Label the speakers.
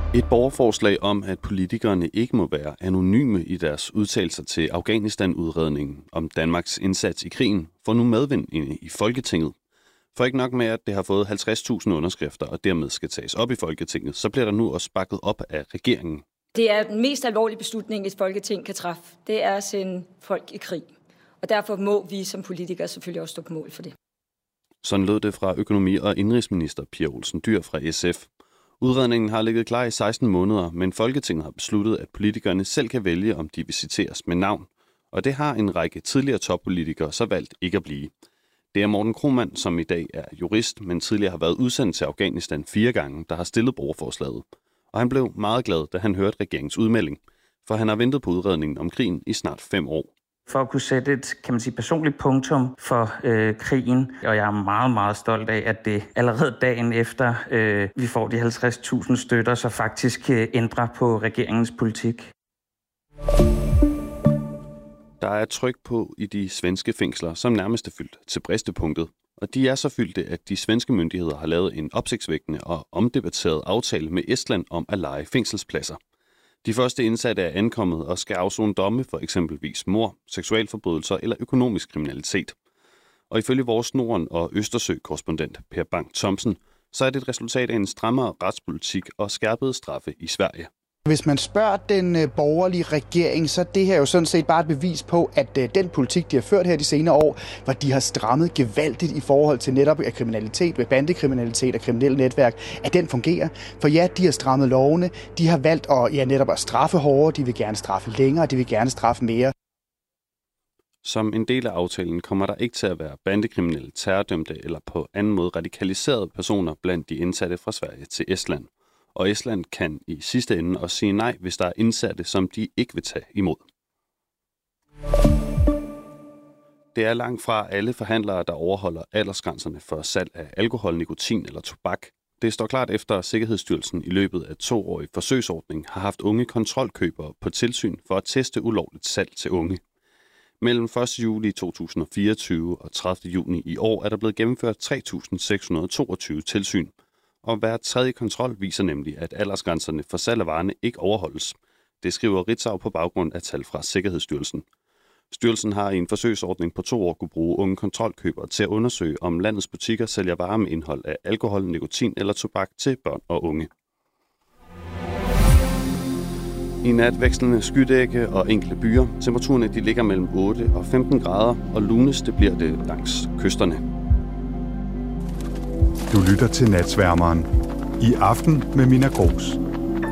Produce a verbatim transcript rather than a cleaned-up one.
Speaker 1: Et borgerforslag om, at politikerne ikke må være anonyme i deres udtalelser til Afghanistan-udredningen om Danmarks indsats i krigen, får nu medvind inde i Folketinget. For ikke nok med, at det har fået halvtreds tusind underskrifter og dermed skal tages op i Folketinget, så bliver der nu også bakket op af regeringen.
Speaker 2: Det er den mest alvorlige beslutning, et Folketing kan træffe. Det er at sende folk i krig. Og derfor må vi som politikere selvfølgelig også stå på mål for det.
Speaker 1: Sådan lød det fra økonomi- og indenrigsminister Pia Olsen Dyhr fra S F. Udredningen har ligget klar i seksten måneder, men Folketinget har besluttet, at politikerne selv kan vælge, om de vil citeres med navn. Og det har en række tidligere toppolitikere så valgt ikke at blive. Det er Morten Kromann, som i dag er jurist, men tidligere har været udsendt til Afghanistan fire gange, der har stillet borgerforslaget. Og han blev meget glad, da han hørte regeringens udmelding, for han har ventet på udredningen om krigen i snart fem år.
Speaker 3: For at kunne sætte et, kan man sige, personligt punktum for øh, krigen, og jeg er meget, meget stolt af, at det allerede dagen efter øh, vi får de halvtreds tusind støtter, så faktisk øh, ændrer på regeringens politik.
Speaker 1: Der er tryk på i de svenske fængsler, som nærmest er fyldt til bristepunktet. Og de er så fyldte, at de svenske myndigheder har lavet en opsigtsvækkende og omdebatteret aftale med Estland om at leje fængselspladser. De første indsatte er ankommet og skal afsone domme for eksempelvis mord, seksualforbrydelser eller økonomisk kriminalitet. Og ifølge vores Norden- og Østersø-korrespondent Per Bang Thomsen, så er det et resultat af en strammere retspolitik og skærpede straffe i Sverige.
Speaker 4: Hvis man spørger den borgerlige regering, så er det her jo sådan set bare et bevis på, at den politik, de har ført her de senere år, hvor de har strammet gevaldigt i forhold til netop kriminalitet, med bandekriminalitet og kriminelle netværk, at den fungerer. For ja, de har strammet lovene, de har valgt at, ja, netop at straffe hårdere, de vil gerne straffe længere, de vil gerne straffe mere.
Speaker 1: Som en del af aftalen kommer der ikke til at være bandekriminelle, terrordømte eller på anden måde radikaliserede personer blandt de indsatte fra Sverige til Estland. Og Estland kan i sidste ende også sige nej, hvis der er indsatte, som de ikke vil tage imod. Det er langt fra alle forhandlere, der overholder aldersgrænserne for salg af alkohol, nikotin eller tobak. Det står klart efter, at Sikkerhedsstyrelsen i løbet af toårig forsøgsordning har haft unge kontrolkøbere på tilsyn for at teste ulovligt salg til unge. Mellem første juli to tusind og fireogtyve og tredivte juni i år er der blevet gennemført tre tusind seks hundrede og toogtyve tilsyn. Og hver tredje kontrol viser nemlig, at aldersgrænserne for salg af varerne ikke overholdes. Det skriver Ritzau på baggrund af tal fra Sikkerhedsstyrelsen. Styrelsen har i en forsøgsordning på to år kunne bruge unge kontrolkøbere til at undersøge, om landets butikker sælger varer med indhold af alkohol, nikotin eller tobak til børn og unge. I nat vekslende skydække og enkelte byer. Temperaturerne de ligger mellem otte og femten grader, og lunest det bliver det langs kysterne.
Speaker 5: Du lytter til Natsværmeren. I aften med Mina Gros.